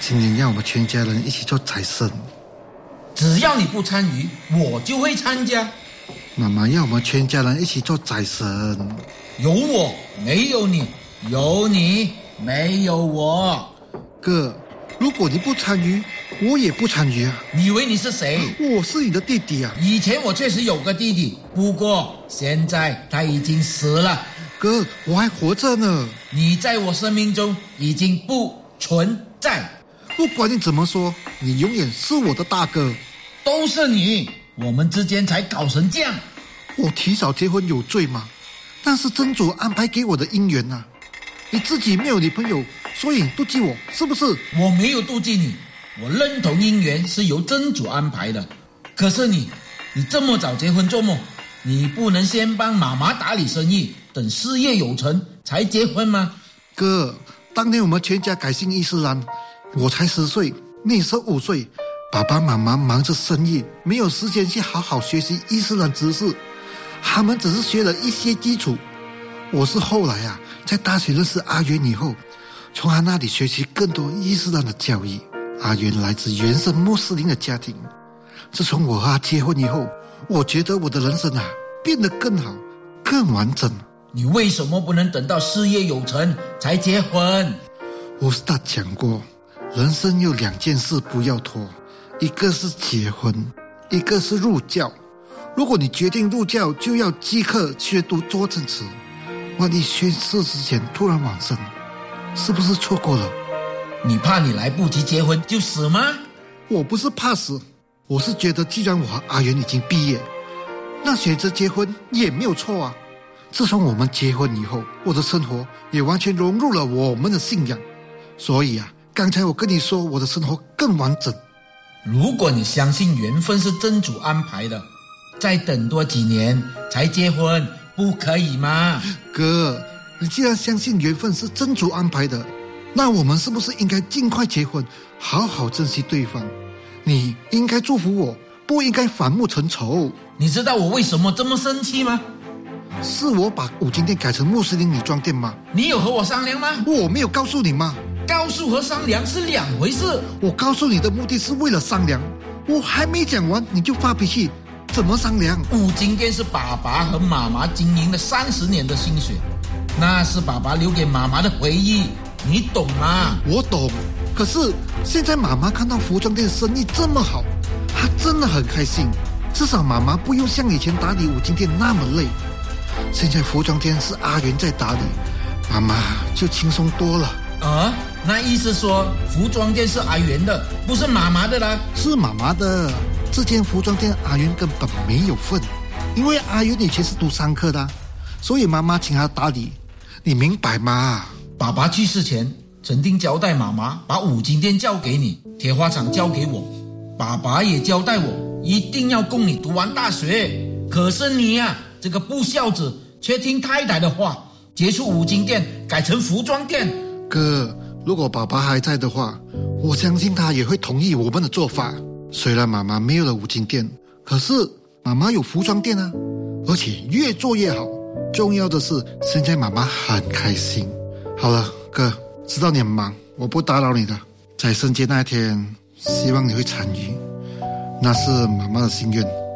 今年要我们全家人一起做宰牲。 只要你不参与，我就会参加。 妈妈要我们全家人一起做宰牲。 有我没有你，有你没有我。 哥，如果你不参与，我也不参与啊。 你以为你是谁？ 我是你的弟弟啊。 以前我确实有个弟弟，不过现在他已经死了。 哥，我还活着呢。 你在我生命中已经不存在。 不管你怎么说，你永远是我的大哥。 都是你，我们之间才搞成这样。 我提早结婚有罪吗？那是真主安排给我的姻缘啊。你自己没有女朋友，所以妒忌我，是不是？ 我没有妒忌你，我认同姻缘是由真主安排的。可是你这么早结婚做梦，你不能先帮妈妈打理生意，等事业有成才结婚吗？ 哥，当年我们全家改信伊斯兰，我才10岁，你15岁，爸爸妈妈忙着生意，没有时间去好好学习伊斯兰知识，他们只是学了一些基础。我是后来在大学认识阿元以后，从他那里学习更多伊斯兰的教义。阿元来自原生穆斯林的家庭，自从我和他结婚以后，我觉得我的人生变得更好，更完整。 你为什么不能等到事业有成才结婚？ 乌斯达讲过，人生有2件事不要拖，一个是结婚，一个是入教。如果你决定入教，就要即刻学读作证词，万一宣誓之前突然往生，是不是错过了？ 你怕你来不及结婚就死吗？ 我不是怕死，我是觉得既然我和阿元已经毕业，那选择结婚也没有错啊。自从我们结婚以后，我的生活也完全融入了我们的信仰，所以刚才我跟你说我的生活更完整。 如果你相信缘分是真主安排的，再等多几年才结婚，不可以吗？ 哥，你既然相信缘分是真主安排的，那我们是不是应该尽快结婚，好好珍惜对方？你应该祝福我，不应该反目成仇。 你知道我为什么这么生气吗？ 是我把五金店改成穆斯林女装店吗？ 你有和我商量吗？ 我没有告诉你吗？ 告诉和商量是2回事。 我告诉你的目的是为了商量，我还没讲完你就发脾气，怎么商量？ 五金店是爸爸和妈妈经营了30年的心血，那是爸爸留给妈妈的回忆，你懂吗？ 我懂，可是现在妈妈看到服装店生意这么好，她真的很开心，至少妈妈不用像以前打理五金店那么累。现在服装店是阿元在打理，妈妈就轻松多了。 那意思说服装店是阿元的，不是妈妈的啦？ 是妈妈的，这间服装店阿元根本没有份，因为阿元以前是读商科的，所以妈妈请他打理，你明白吗？ 爸爸去世前曾经交代妈妈把五金店交给你，铁花厂交给我，爸爸也交代我一定要供你读完大学。可是你这个不孝子，却听太太的话，结束五金店改成服装店。 哥，如果爸爸还在的话，我相信他也会同意我们的做法。虽然妈妈没有了五金店，可是妈妈有服装店啊，而且越做越好。重要的是现在妈妈很开心。好了，哥，知道你很忙，我不打扰你的。在圣节那一天，希望你会参与，那是妈妈的心愿。